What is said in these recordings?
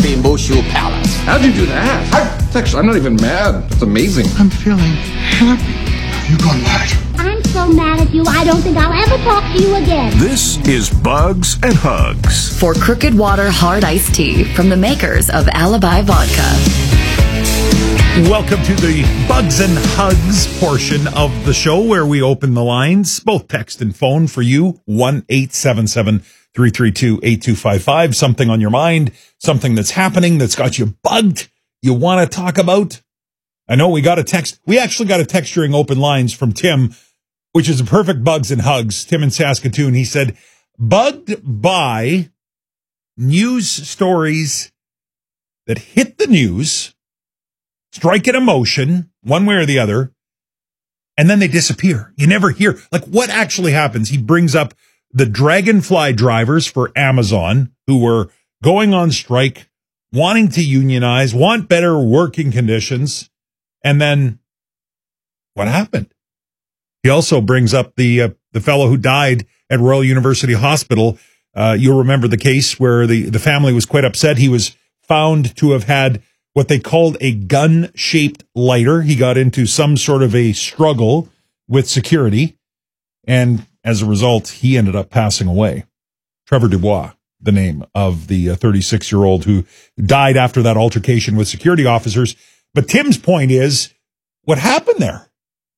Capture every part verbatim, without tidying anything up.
Rainbow Shoe Palace. How'd you do that? I, it's actually, I'm not even mad. It's amazing. I'm feeling happy. You gone mad? I'm so mad at you, I don't think I'll ever talk to you again. This is Bugs and Hugs. For Crooked Water Hard Iced Tea from the makers of Alibi Vodka. Welcome to the Bugs and Hugs portion of the show where we open the lines, both text and phone for you, one eight seven seven, three three two, eight two five five. Something on your mind, something that's happening that's got you bugged, you want to talk about. I know we got a text. We actually got a text during open lines from Tim, which is a perfect Bugs and Hugs. Tim in Saskatoon. He said, bugged by news stories that hit the news, strike an emotion, one way or the other, and then they disappear. You never hear, like, what actually happens. He brings up the Dragonfly drivers for Amazon who were going on strike, wanting to unionize, want better working conditions, and then what happened? He also brings up the uh, the fellow who died at Royal University Hospital. Uh, you'll remember the case where the, the family was quite upset. He was found to have had what they called a gun-shaped lighter. He got into some sort of a struggle with security, and as a result, he ended up passing away. Trevor Dubois, the name of the thirty-six-year-old who died after that altercation with security officers. But Tim's point is, what happened there?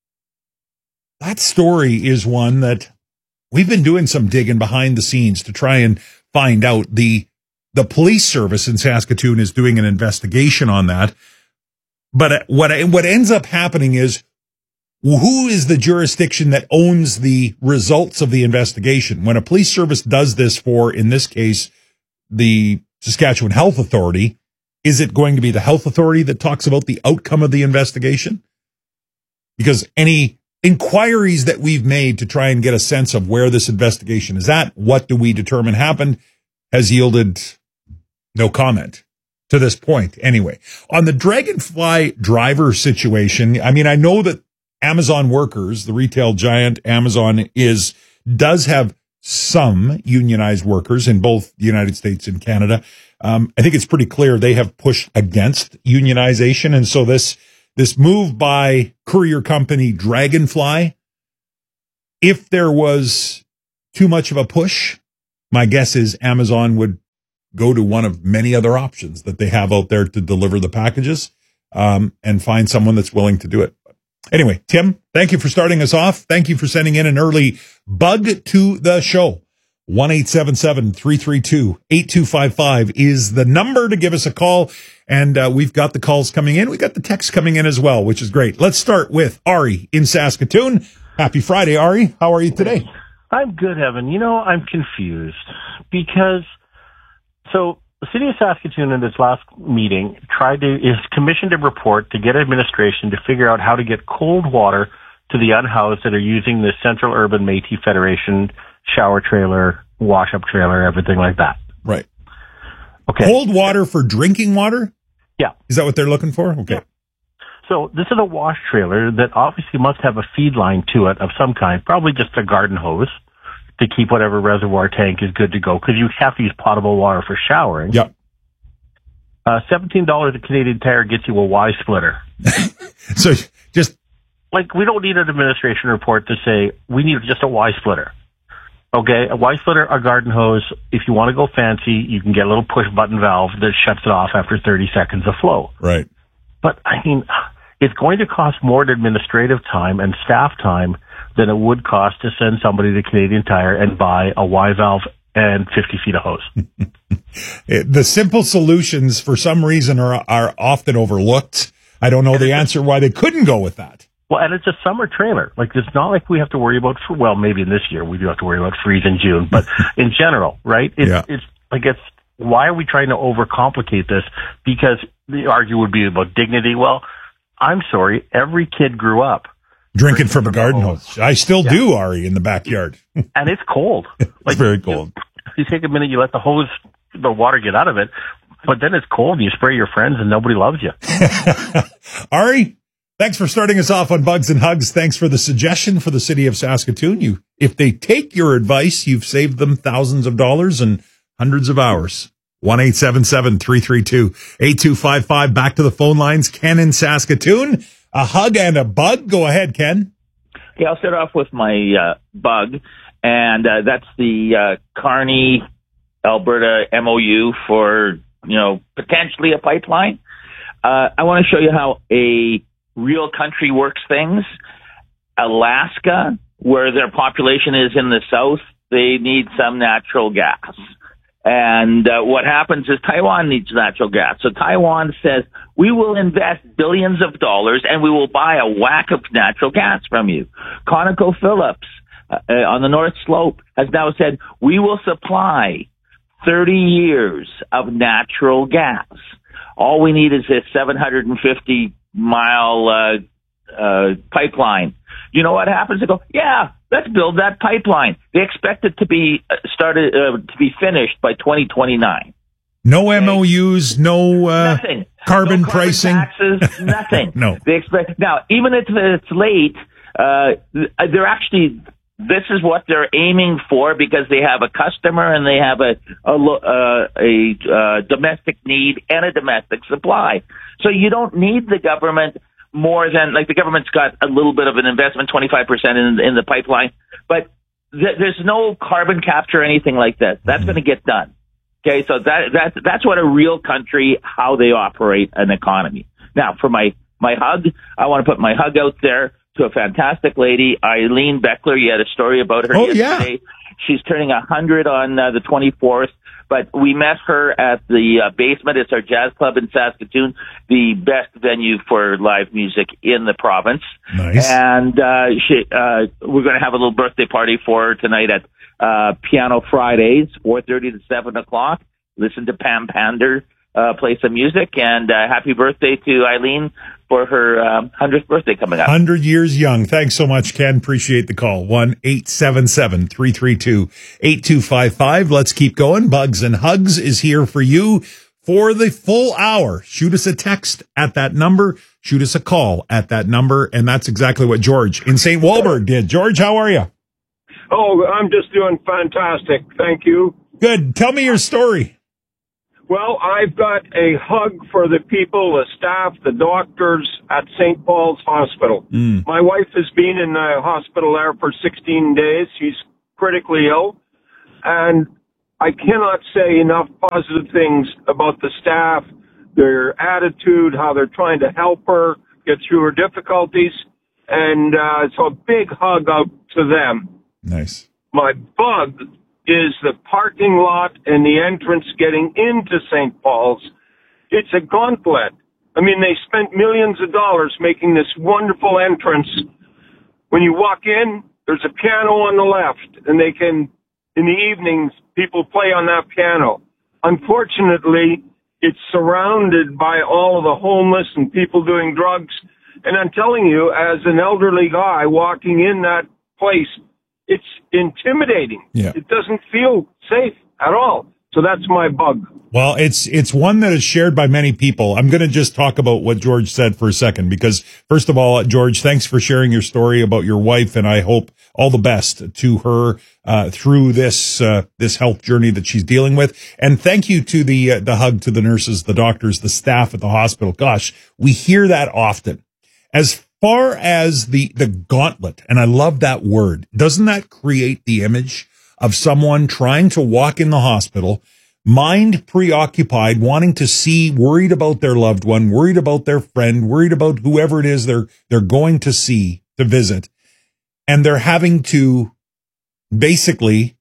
That story is one that we've been doing some digging behind the scenes to try and find out. The The police service in Saskatoon is doing an investigation on that. But what what ends up happening is, who is the jurisdiction that owns the results of the investigation? When a police service does this for, in this case, the Saskatchewan Health Authority, is it going to be the health authority that talks about the outcome of the investigation? Because any inquiries that we've made to try and get a sense of where this investigation is at, what do we determine happened, has yielded no comment to this point. Anyway, on the Dragonfly driver situation, I mean, I know that Amazon workers, the retail giant Amazon is, does have some unionized workers in both the United States and Canada. Um, I think it's pretty clear they have pushed against unionization. And so this, this move by courier company Dragonfly, if there was too much of a push, my guess is Amazon would go to one of many other options that they have out there to deliver the packages, um, and find someone that's willing to do it. Anyway, Tim, thank you for starting us off. Thank you for sending in an early bug to the show. one eight seven seven, three three two, eight two five five is the number to give us a call. And uh, we've got the calls coming in. We got the texts coming in as well, which is great. Let's start with Ari in Saskatoon. Happy Friday, Ari. How are you today? I'm good, Evan. You know, I'm confused because, so the city of Saskatoon in its last meeting tried to, is commissioned a report to get administration to figure out how to get cold water to the unhoused that are using the Central Urban Métis Federation shower trailer, wash-up trailer, everything like that. Right. Okay. Cold water for drinking water? Yeah. Is that what they're looking for? Okay. Yeah. So this is a wash trailer that obviously must have a feed line to it of some kind, probably just a garden hose to keep whatever reservoir tank is good to go, because you have to use potable water for showering. Yep. Uh, seventeen dollars a Canadian Tire gets you a Y splitter. So just... Like, we don't need an administration report to say, we need just a Y splitter. Okay, a Y splitter, a garden hose. If you want to go fancy, you can get a little push button valve that shuts it off after thirty seconds of flow. Right. But, I mean, it's going to cost more in administrative time and staff time than it would cost to send somebody to Canadian Tire and buy a Y valve and fifty feet of hose. The simple solutions, for some reason, are are often overlooked. I don't know the answer why they couldn't go with that. Well, and it's a summer trailer. Like, it's not like we have to worry about, well, maybe in this year we do have to worry about freeze in June, but in general, right? It's, yeah. it's like, it's, why are we trying to overcomplicate this? Because the argument would be about dignity. Well, I'm sorry, every kid grew up drinking from a garden hose. I still yeah. do, Ari, in the backyard. And it's cold. It's like, very cold. You, you take a minute, you let the hose, the water get out of it, but then it's cold and you spray your friends and nobody loves you. Ari, thanks for starting us off on Bugs and Hugs. Thanks for the suggestion for the city of Saskatoon. You, if they take your advice, you've saved them thousands of dollars and hundreds of hours. one eight seven seven, three three two, eight two five five. Back to the phone lines. Ken in Saskatoon. A hug and a bug. Go ahead, Ken. Okay, I'll start off with my uh, bug, and uh, that's the uh, Carney, Alberta M O U for, you know, potentially a pipeline. Uh, I want to show you how a real country works things. Alaska, where their population is in the south, they need some natural gas. And uh, what happens is Taiwan needs natural gas. So Taiwan says, we will invest billions of dollars and we will buy a whack of natural gas from you. ConocoPhillips uh, uh, on the North Slope has now said, we will supply thirty years of natural gas. All we need is a seven hundred fifty mile uh, uh, pipeline. You know what happens? They go, yeah, let's build that pipeline. They expect it to be uh, started uh, to be finished by twenty twenty-nine. No M O Us, no uh, nothing. carbon no carbon pricing, taxes, nothing. No. They expect now. Even if it's late, uh, they're actually. This is what they're aiming for because they have a customer and they have a a, uh, a uh, domestic need and a domestic supply. So you don't need the government more than, like, the government's got a little bit of an investment, twenty-five percent in, in the pipeline, but th- there's no carbon capture or anything like that. That's mm-hmm. going to get done. Okay, so that that's that's what a real country, how they operate an economy. Now, for my my hug, I want to put my hug out there to a fantastic lady, Eileen Beckler. You had a story about her oh, yesterday. Yeah. She's turning one hundred on uh, the twenty-fourth, but we met her at the uh, Basement. It's our jazz club in Saskatoon, the best venue for live music in the province. Nice. And uh, she, uh, we're going to have a little birthday party for her tonight at uh, Piano Fridays, four thirty to seven o'clock. Listen to Pam Pander uh, play some music, and uh, happy birthday to Eileen for her um, hundredth birthday coming up. one hundred years young. Thanks so much, Ken. Appreciate the call. one eight seven seven, three three two, eight two five five. Let's keep going. Bugs and Hugs is here for you for the full hour. Shoot us a text at that number. Shoot us a call at that number. And that's exactly what George in Saint Walburg did. George, how are you? Oh, I'm just doing fantastic. Thank you. Good. Tell me your story. Well, I've got a hug for the people, the staff, the doctors at Saint Paul's Hospital. Mm. My wife has been in the hospital there for sixteen days. She's critically ill. And I cannot say enough positive things about the staff, their attitude, how they're trying to help her get through her difficulties. And uh, so a big hug out to them. Nice. My bug is the parking lot and the entrance getting into Saint Paul's. It's a gauntlet. I mean, they spent millions of dollars making this wonderful entrance. When you walk in, there's a piano on the left, and they can, in the evenings, people play on that piano. Unfortunately, it's surrounded by all of the homeless and people doing drugs. And I'm telling you, as an elderly guy walking in that place, it's intimidating. Yeah. It doesn't feel safe at all. So that's my bug. Well, it's it's one that is shared by many people. I'm going to just talk about what George said for a second, because first of all, George, thanks for sharing your story about your wife, and I hope all the best to her uh, through this uh, this health journey that she's dealing with. And thank you to the uh, the hug to the nurses, the doctors, the staff at the hospital. Gosh, we hear that often. As far as the the gauntlet, and I love that word, doesn't that create the image of someone trying to walk in the hospital, mind preoccupied, wanting to see, worried about their loved one, worried about their friend, worried about whoever it is they're they're going to see, to visit, and they're having to basically,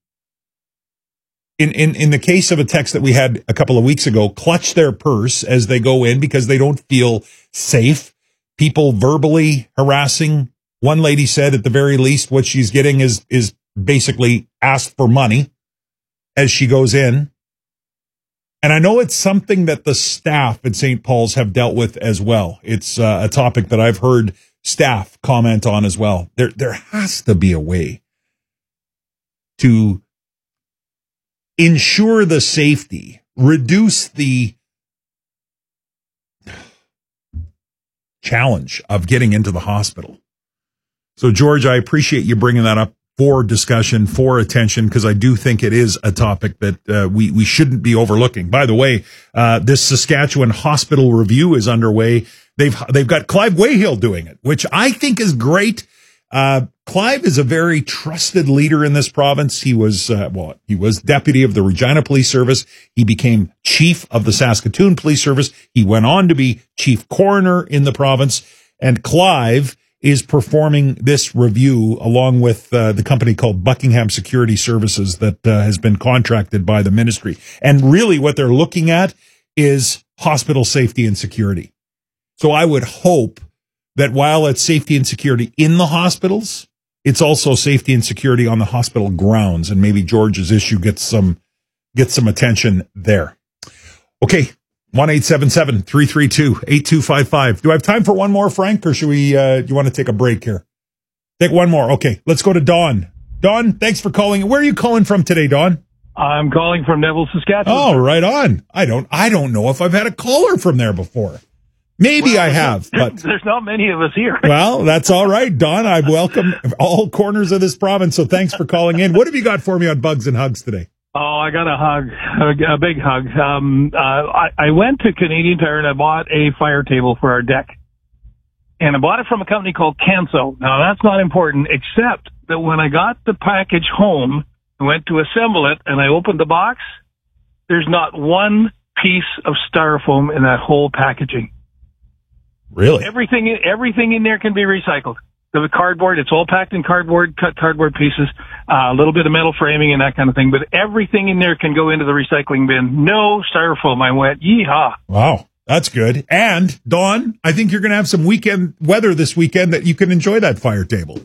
in in in the case of a text that we had a couple of weeks ago, clutch their purse as they go in because they don't feel safe. People verbally harassing. One lady said at the very least what she's getting is is basically asked for money as she goes in. And I know it's something that the staff at Saint Paul's have dealt with as well. It's uh, a topic that I've heard staff comment on as well. There there has to be a way to ensure the safety, reduce the challenge of getting into the hospital. So, George, I appreciate you bringing that up for discussion, for attention, because I do think it is a topic that uh, we, we shouldn't be overlooking. By the way, uh, this Saskatchewan hospital review is underway. They've, they've got Clive Wayhill doing it, which I think is great. Uh, Clive is a very trusted leader in this province. He was, uh, well, he was deputy of the Regina Police Service. He became chief of the Saskatoon Police Service. He went on to be chief coroner in the province. And Clive is performing this review along with uh, the company called Buckingham Security Services that uh, has been contracted by the ministry. And really what they're looking at is hospital safety and security. So I would hope that while it's safety and security in the hospitals, it's also safety and security on the hospital grounds. And maybe George's issue gets some, gets some attention there. Okay. one eight seven seven, three three two, eight two five five. Do I have time for one more, Frank, or should we, uh, you want to take a break here? Take one more. Okay. Let's go to Don. Don, thanks for calling. Where are you calling from today, Don? I'm calling from Neville, Saskatchewan. Oh, right on. I don't, I don't know if I've had a caller from there before. Maybe well, I have, but there's not many of us here. Well, that's all right, Don. I welcome all corners of this province. So thanks for calling in. What have you got for me on Bugs and Hugs today? Oh, I got a hug, a, a big hug. Um, uh, I, I went to Canadian Tire and I bought a fire table for our deck. And I bought it from a company called Kenso. Now, that's not important, except that when I got the package home, I went to assemble it and I opened the box. There's not one piece of styrofoam in that whole packaging. Really? Everything, everything in there can be recycled. The cardboard, it's all packed in cardboard, cut cardboard pieces, uh, a little bit of metal framing and that kind of thing, but everything in there can go into the recycling bin. No styrofoam. I went, yeehaw. Wow, that's good. And, Dawn, I think you're going to have some weekend weather this weekend that you can enjoy that fire table.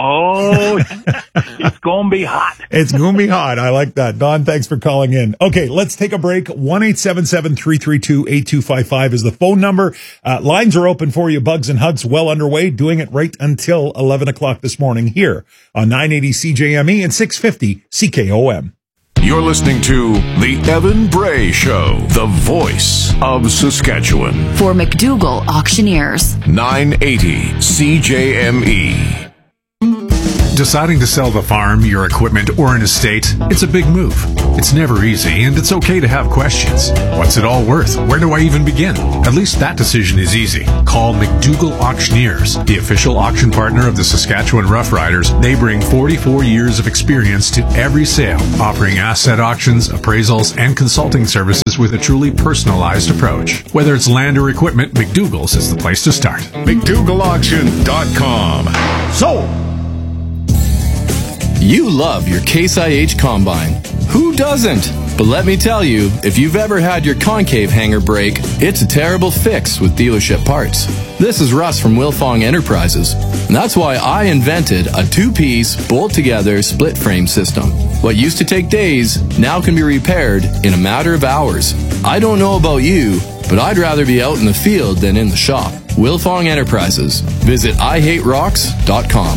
Oh, it's going to be hot. It's going to be hot. I like that. Don, thanks for calling in. Okay, let's take a break. one eight seven seven, three three two, eight two five five is the phone number. Uh, lines are open for you. Bugs and Hugs well underway, doing it right until eleven o'clock this morning here on nine eighty C J M E and six fifty C K O M. You're listening to The Evan Bray Show, the voice of Saskatchewan. For McDougall Auctioneers. nine eighty C J M E. Deciding to sell the farm, your equipment, or an estate, it's a big move. It's never easy, and it's okay to have questions. What's it all worth? Where do I even begin? At least that decision is easy. Call McDougall Auctioneers, the official auction partner of the Saskatchewan Roughriders. They bring forty-four years of experience to every sale, offering asset auctions, appraisals, and consulting services with a truly personalized approach. Whether it's land or equipment, McDougall's is the place to start. McDougall Auction dot com. So, you love your Case I H Combine. Who doesn't? But let me tell you, if you've ever had your concave hanger break, it's a terrible fix with dealership parts. This is Russ from Wilfong Enterprises. And that's why I invented a two-piece, bolt-together, split-frame system. What used to take days now can be repaired in a matter of hours. I don't know about you, but I'd rather be out in the field than in the shop. Wilfong Enterprises. Visit I hate rocks dot com.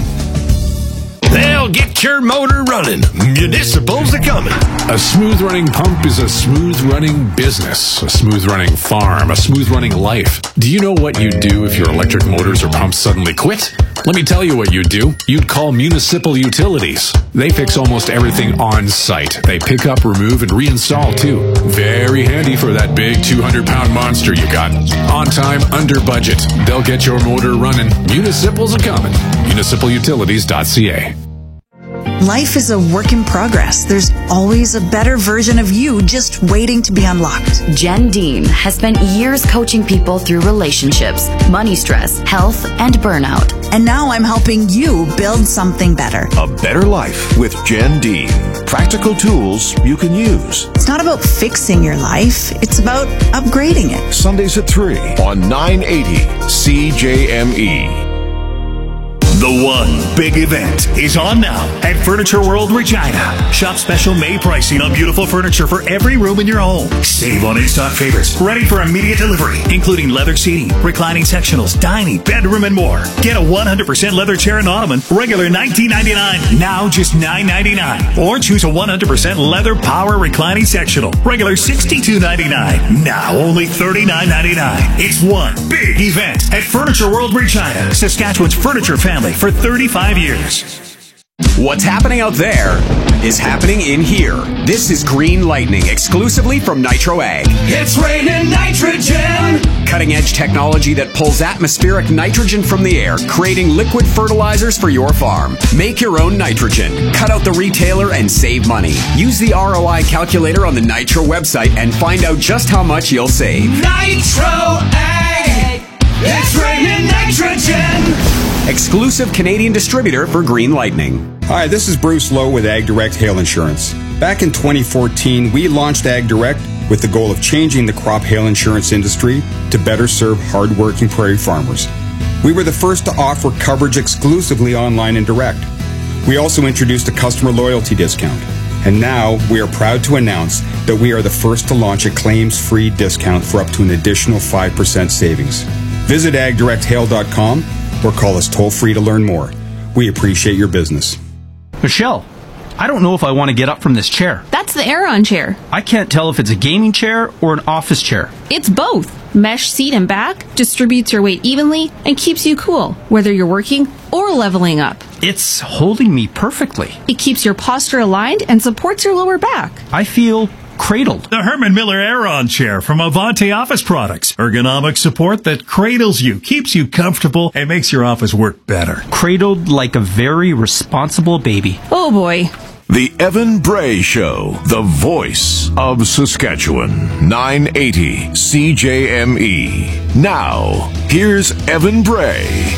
They'll get your motor running. Municipals are coming. A smooth-running pump is a smooth-running business, a smooth-running farm, a smooth-running life. Do you know what you'd do if your electric motors or pumps suddenly quit? Let me tell you what you'd do. You'd call Municipal Utilities. They fix almost everything on site. They pick up, remove, and reinstall, too. Very handy for that big two hundred pound monster you got. On time, under budget. They'll get your motor running. Municipals are coming. municipal utilities dot c a. Life is a work in progress. There's always a better version of you just waiting to be unlocked. Jen Dean has spent years coaching people through relationships, money stress, health, and burnout. And now I'm helping you build something better. A better life with Jen Dean. Practical tools you can use. It's not about fixing your life. It's about upgrading it. Sundays at three on nine eighty C J M E. The one big event is on now at Furniture World Regina. Shop special May pricing on beautiful furniture for every room in your home. Save on in-stock favorites, ready for immediate delivery, including leather seating, reclining sectionals, dining, bedroom, and more. Get a one hundred percent leather chair and ottoman, regular nineteen ninety-nine, now just nine ninety-nine. Or choose a one hundred percent leather power reclining sectional, regular sixty-two ninety-nine, now only thirty-nine ninety-nine. It's one big event at Furniture World Regina, Saskatchewan's furniture family for thirty-five years. What's happening out there is happening in here. This is Green Lightning, exclusively from Nitro Ag. It's raining nitrogen! Cutting-edge technology that pulls atmospheric nitrogen from the air, creating liquid fertilizers for your farm. Make your own nitrogen. Cut out the retailer and save money. Use the R O I calculator on the Nitro website and find out just how much you'll save. Nitro Ag! It's raining nitrogen! Exclusive Canadian distributor for Green Lightning. Hi, this is Bruce Lowe with Ag Direct Hail Insurance. Back in twenty fourteen, we launched Ag Direct with the goal of changing the crop hail insurance industry to better serve hard-working prairie farmers. We were the first to offer coverage exclusively online and direct. We also introduced a customer loyalty discount. And now we are proud to announce that we are the first to launch a claims-free discount for up to an additional five percent savings. Visit ag direct hail dot com or call us toll-free to learn more. We appreciate your business. Michelle, I don't know if I want to get up from this chair. That's the Aeron chair. I can't tell if it's a gaming chair or an office chair. It's both. Mesh seat and back distributes your weight evenly and keeps you cool, whether you're working or leveling up. It's holding me perfectly. It keeps your posture aligned and supports your lower back. I feel cradled. The Herman Miller Aeron chair from Avanti Office Products. Ergonomic support that cradles you, keeps you comfortable, and makes your office work better. Cradled like a very responsible baby. Oh boy. The Evan Bray Show, the voice of Saskatchewan. nine eighty C J M E. Now, here's Evan Bray.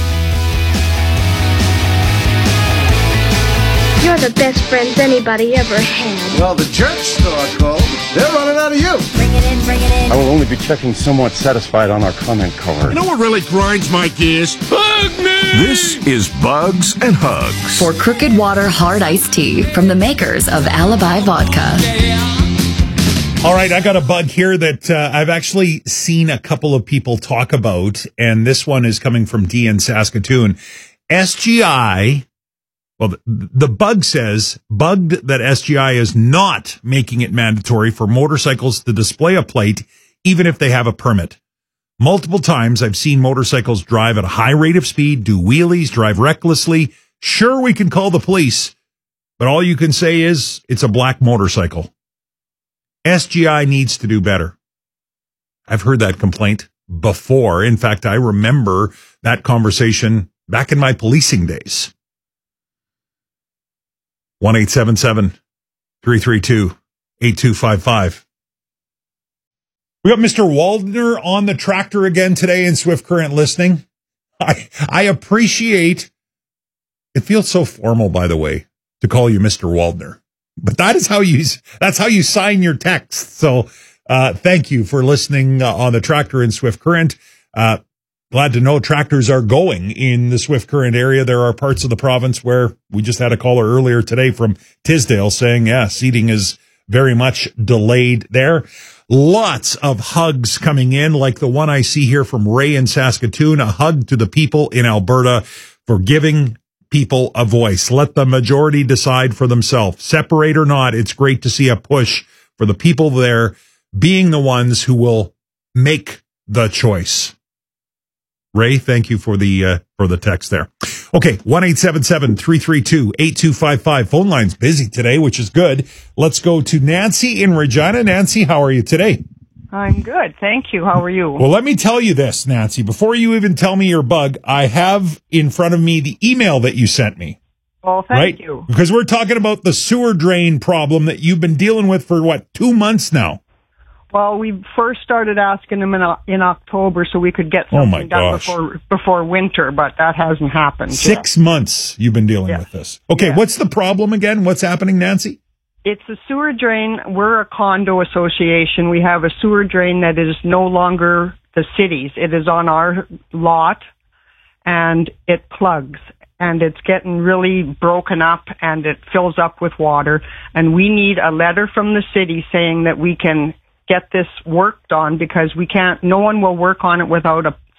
You're the best friends anybody ever had. Well, the church store called. They're running out of you. Bring it in, bring it in. I will only be checking somewhat satisfied on our comment card. You know what really grinds my gears? Hug me! This is Bugs and Hugs. For Crooked Water Hard Iced Tea from the makers of Alibi Vodka. All right, I got a bug here that uh, I've actually seen a couple of people talk about, and this one is coming from D in Saskatoon. S G I... Well, the, the bug says, bugged that S G I is not making it mandatory for motorcycles to display a plate, even if they have a permit. Multiple times I've seen motorcycles drive at a high rate of speed, do wheelies, drive recklessly. Sure, we can call the police, but all you can say is it's a black motorcycle. S G I needs to do better. I've heard that complaint before. In fact, I remember that conversation back in my policing days. one eight seven seven, three three two, eight two five five. We got Mister Waldner on the tractor again today in Swift Current listening. I I appreciate, it feels so formal, by the way, to call you Mister Waldner. But that is how you, that's how you sign your text. So uh, thank you for listening uh, on the tractor in Swift Current. Uh, Glad to know tractors are going in the Swift Current area. There are parts of the province where we just had a caller earlier today from Tisdale saying, yeah, seating is very much delayed there. Lots of hugs coming in, like the one I see here from Ray in Saskatoon. A hug to the people in Alberta for giving people a voice. Let the majority decide for themselves. Separate or not, it's great to see a push for the people there being the ones who will make the choice. Ray, thank you for the uh, for the text there. Okay, one eight seven seven, three three two, eight two five five. Phone line's busy today, which is good. Let's go to Nancy in Regina. Nancy, how are you today? I'm good, thank you. How are you? Well, let me tell you this, Nancy. Before you even tell me your bug, I have in front of me the email that you sent me. Oh, thank right? you. Because we're talking about the sewer drain problem that you've been dealing with for, what, two months now? Well, we first started asking them in, in October so we could get something oh my done gosh. before before winter, but that hasn't happened Six yet. months you've been dealing yes. with this. Okay, yes. What's the problem again? What's happening, Nancy? It's a sewer drain. We're a condo association. We have a sewer drain that is no longer the city's. It is on our lot, and it plugs. And it's getting really broken up, and it fills up with water. And we need a letter from the city saying that we can get this worked on, because we can't, no one will work on it without a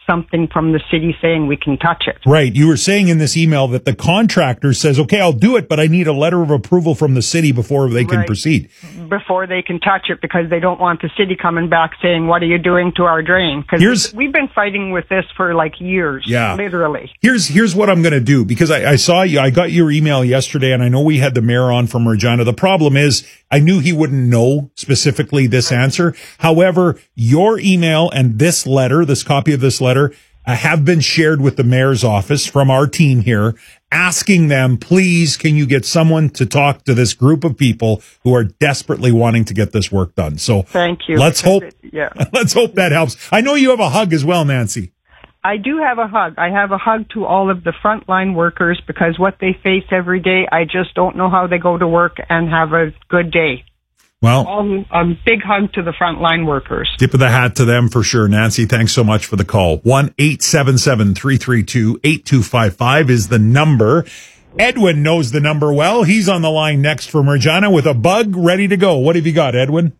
something from the city saying we can touch it. Right. You were saying in this email that the contractor says, okay, I'll do it, but I need a letter of approval from the city before they can Right. proceed. Before they can touch it, because they don't want the city coming back saying, what are you doing to our drain? Here's- Because we've been fighting with this for like years. Yeah. Literally. Here's here's what I'm going to do, because I, I saw you, I got your email yesterday, and I know we had the mayor on from Regina. The problem is I knew he wouldn't know specifically this answer. However, your email and this letter, this copy of this letter, uh, have been shared with the mayor's office from our team here, asking them, please, can you get someone to talk to this group of people who are desperately wanting to get this work done? So Thank you. let's hope, Yeah. let's hope that helps. I know you have a hug as well, Nancy. I do have a hug. I have a hug to all of the frontline workers, because what they face every day, I just don't know how they go to work and have a good day. Well, All, a big hug to the frontline workers. tip of the hat to them for sure. Nancy, thanks so much for the call. one eight seven seven, three three two, eight two five five is the number. Edwin knows the number well. He's on the line next from Regina with a bug ready to go. What have you got, Edwin?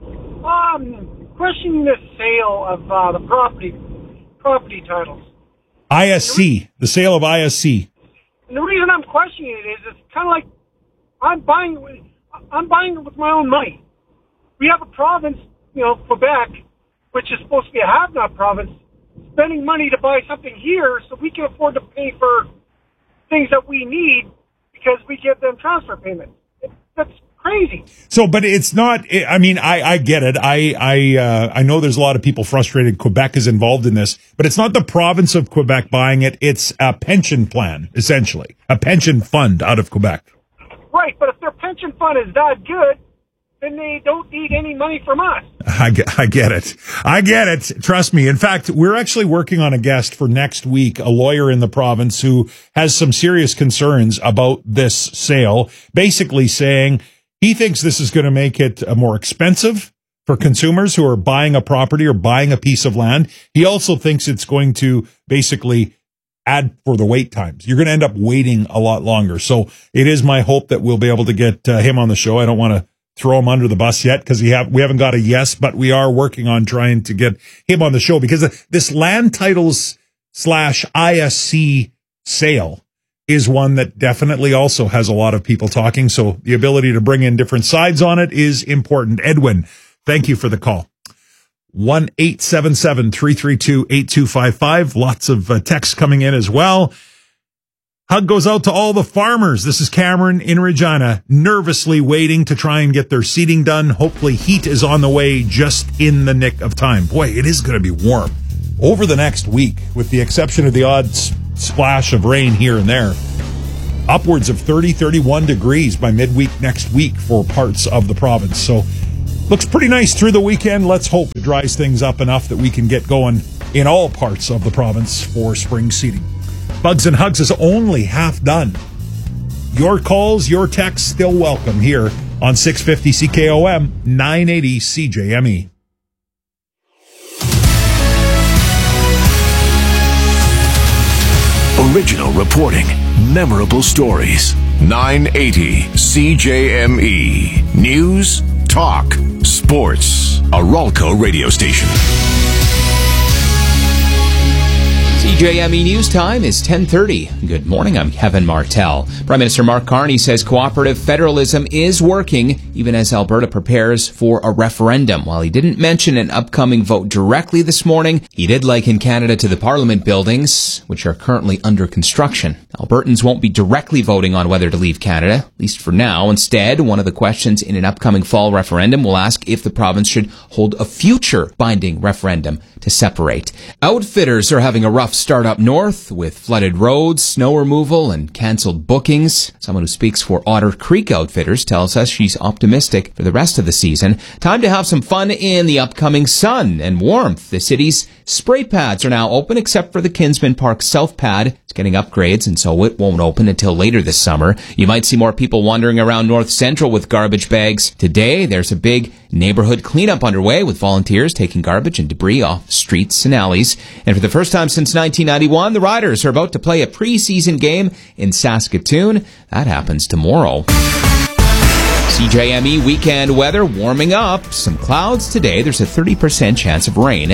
Um, questioning the sale of uh, the property property titles. I S C, the sale of I S C. And the reason I'm questioning it is it's kind of like I'm buying it with, I'm buying it with my own money. We have a province, you know, Quebec, which is supposed to be a have-not province, spending money to buy something here so we can afford to pay for things that we need because we give them transfer payments. It, that's crazy. So, but it's not, I mean, I, I get it. I, I, uh, I know there's a lot of people frustrated. Quebec is involved in this, but it's not the province of Quebec buying it. It's a pension plan, essentially, a pension fund out of Quebec. Right, but if their pension fund is that good, then they don't need any money from us. I get, I get it. I get it. Trust me. In fact, we're actually working on a guest for next week, a lawyer in the province who has some serious concerns about this sale, basically saying he thinks this is going to make it uh, more expensive for consumers who are buying a property or buying a piece of land. He also thinks it's going to basically add for the wait times. You're going to end up waiting a lot longer. So it is my hope that we'll be able to get uh, him on the show. I don't want to throw him under the bus yet because we have we haven't got a yes, but we are working on trying to get him on the show, because this land titles slash I S C sale is one that definitely also has a lot of people talking. So the ability to bring in different sides on it is important. Edwin, thank you for the call. one eight seven seven, three three two, eight two five five. Lots of uh, texts coming in as well. Hug goes out to all the farmers. This is Cameron in Regina, nervously waiting to try and get their seeding done. Hopefully heat is on the way just in the nick of time. Boy, it is going to be warm over the next week, with the exception of the odd s- splash of rain here and there. Upwards of thirty, thirty-one degrees by midweek next week for parts of the province. So looks pretty nice through the weekend. Let's hope it dries things up enough that we can get going in all parts of the province for spring seeding. Bugs and Hugs is only half done. Your calls, your texts still welcome here on six fifty C K O M, nine eighty C J M E. Original reporting, memorable stories. nine eighty C J M E. News, talk, sports. A Ralco radio station. C J M E News Time is ten thirty. Good morning, I'm Kevin Martell. Prime Minister Mark Carney says cooperative federalism is working, even as Alberta prepares for a referendum. While he didn't mention an upcoming vote directly this morning, he did liken Canada to the Parliament buildings, which are currently under construction. Albertans won't be directly voting on whether to leave Canada, at least for now. Instead, one of the questions in an upcoming fall referendum will ask if the province should hold a future binding referendum to separate. Outfitters are having a rough start up north with flooded roads, snow removal, and canceled bookings. Someone who speaks for Otter Creek Outfitters tells us she's optimistic for the rest of the season. Time to have some fun in the upcoming sun and warmth. The city's spray pads are now open except for the Kinsman Park South pad. It's getting upgrades, and so it won't open until later this summer. You might see more people wandering around North Central with garbage bags. Today, there's a big neighborhood cleanup underway with volunteers taking garbage and debris off streets and alleys. And for the first time since nineteen ninety-one, the Riders are about to play a preseason game in Saskatoon. That happens tomorrow. C J M E weekend weather warming up. Some clouds today. There's a thirty percent chance of rain.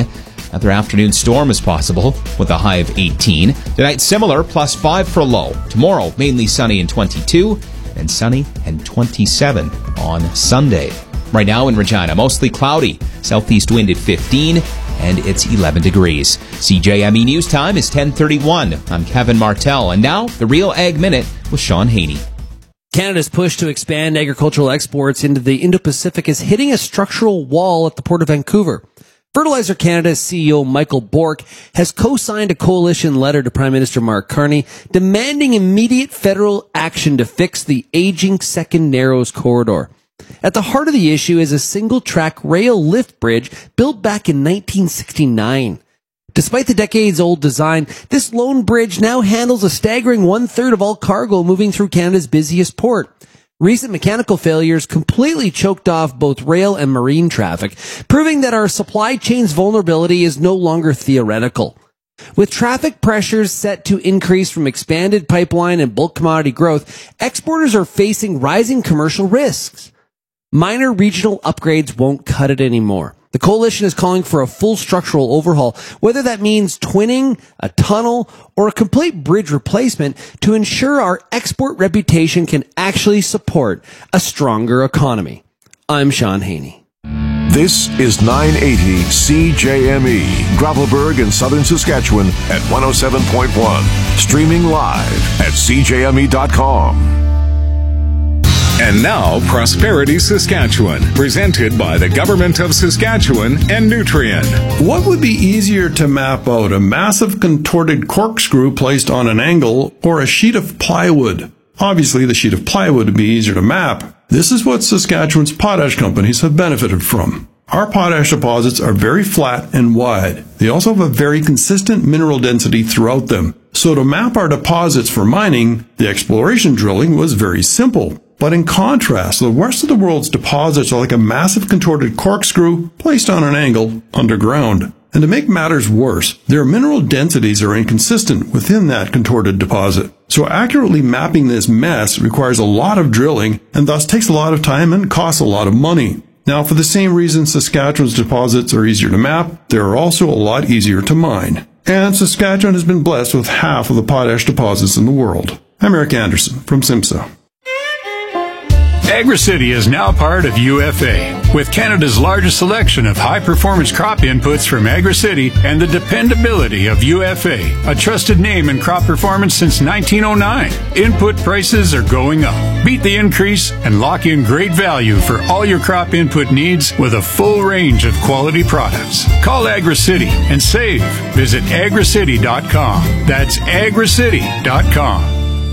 Another afternoon storm is possible with a high of eighteen. Tonight, similar, plus five for low. Tomorrow, mainly sunny and twenty-two, and sunny and twenty-seven on Sunday. Right now in Regina, mostly cloudy. Southeast wind at fifteen, and it's eleven degrees. C J M E News Time is ten thirty-one. I'm Kevin Martell, and now the Real Ag Minute with Sean Haney. Canada's push to expand agricultural exports into the Indo-Pacific is hitting a structural wall at the Port of Vancouver. Fertilizer Canada's C E O Michael Bork has co-signed a coalition letter to Prime Minister Mark Carney demanding immediate federal action to fix the aging Second Narrows corridor. At the heart of the issue is a single-track rail lift bridge built back in nineteen sixty-nine. Despite the decades-old design, this lone bridge now handles a staggering one-third of all cargo moving through Canada's busiest port. Recent mechanical failures completely choked off both rail and marine traffic, proving that our supply chain's vulnerability is no longer theoretical. With traffic pressures set to increase from expanded pipeline and bulk commodity growth, exporters are facing rising commercial risks. Minor regional upgrades won't cut it anymore. The coalition is calling for a full structural overhaul, whether that means twinning, a tunnel, or a complete bridge replacement to ensure our export reputation can actually support a stronger economy. I'm Sean Haney. This is nine eighty C J M E, Gravelburg in southern Saskatchewan at one oh seven point one. Streaming live at c j m e dot com. And now, Prosperity Saskatchewan, presented by the Government of Saskatchewan and Nutrien. What would be easier to map out, a massive contorted corkscrew placed on an angle or a sheet of plywood? Obviously, the sheet of plywood would be easier to map. This is what Saskatchewan's potash companies have benefited from. Our potash deposits are very flat and wide. They also have a very consistent mineral density throughout them. So to map our deposits for mining, the exploration drilling was very simple. But in contrast, the rest of the world's deposits are like a massive contorted corkscrew placed on an angle underground. And to make matters worse, their mineral densities are inconsistent within that contorted deposit. So accurately mapping this mess requires a lot of drilling and thus takes a lot of time and costs a lot of money. Now, for the same reason Saskatchewan's deposits are easier to map, they are also a lot easier to mine. And Saskatchewan has been blessed with half of the potash deposits in the world. I'm Eric Anderson from SIMSA. AgriCity is now part of U F A. With Canada's largest selection of high-performance crop inputs from AgriCity and the dependability of U F A, a trusted name in crop performance since nineteen oh nine. Input prices are going up. Beat the increase and lock in great value for all your crop input needs with a full range of quality products. Call AgriCity and save. Visit agri city dot com. That's agri city dot com.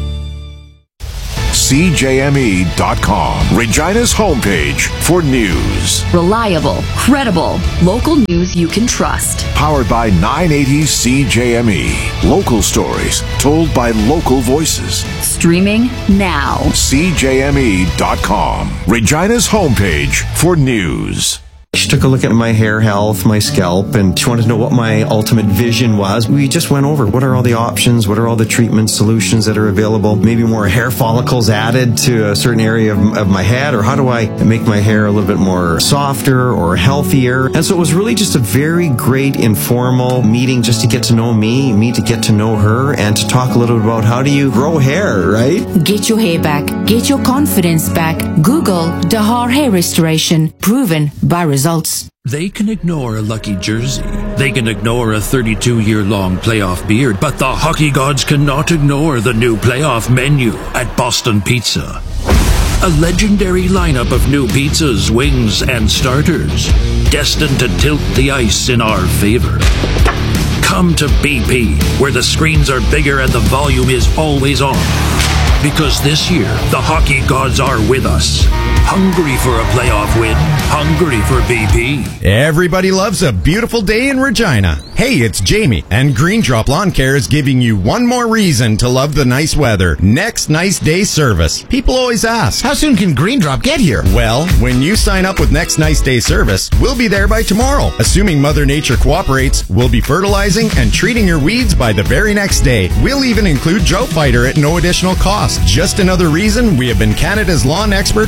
c j m e dot com, Regina's homepage for news. Reliable, credible, local news you can trust. Powered by nine eighty C J M E. Local stories told by local voices. Streaming now. c j m e dot com, Regina's homepage for news. She took a look at my hair health, my scalp, and she wanted to know what my ultimate vision was. We just went over what are all the options, what are all the treatment solutions that are available, maybe more hair follicles added to a certain area of, of my head, or how do I make my hair a little bit more softer or healthier. And so it was really just a very great informal meeting just to get to know me, me to get to know her, and to talk a little bit about how do you grow hair, right? Get your hair back, get your confidence back. Google Dahar Hair Restoration, proven by results. They can ignore a lucky jersey. They can ignore a thirty-two-year-long playoff beard, but the hockey gods cannot ignore the new playoff menu at Boston Pizza. A legendary lineup of new pizzas, wings, and starters, destined to tilt the ice in our favor. Come to B P, where the screens are bigger and the volume is always on. Because this year, the hockey gods are with us. Hungry for a playoff win. Hungry for B P. Everybody loves a beautiful day in Regina. Hey, it's Jamie, and Green Drop Lawn Care is giving you one more reason to love the nice weather. Next Nice Day service. People always ask, how soon can Green Drop get here? Well, when you sign up with Next Nice Day service, we'll be there by tomorrow. Assuming Mother Nature cooperates, we'll be fertilizing and treating your weeds by the very next day. We'll even include Drought Fighter at no additional cost. Just another reason we have been Canada's lawn expert since nineteen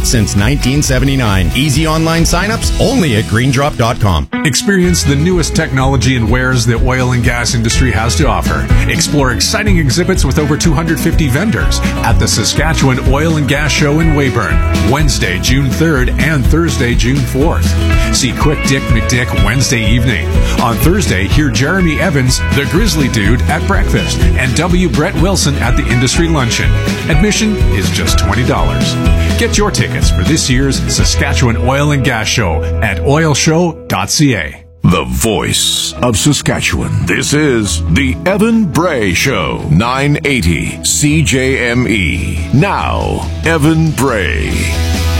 nineteen seventy-nine. Easy online signups only at green drop dot com. Experience the newest technology and wares the oil and gas industry has to offer. Explore exciting exhibits with over two hundred fifty vendors at the Saskatchewan Oil and Gas Show in Weyburn, Wednesday, June third and Thursday, June fourth. See Quick Dick McDick Wednesday evening. On Thursday, hear Jeremy Evans, the Grizzly Dude, at breakfast, and W. Brett Wilson at the Industry Luncheon. Admission is just twenty dollars. Get your tickets for this year's Saskatchewan Oil and Gas Show at oil show dot c a. The voice of Saskatchewan. This is the Evan Bray Show, nine eighty C J M E. Now, Evan Bray.